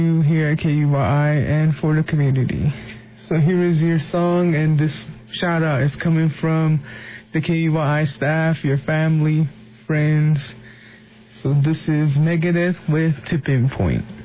you here at KUYI and for the community. So here is your song, and this shout out is coming from the KUYI staff, your family, friends. So this is Megadeth with Tipping Point.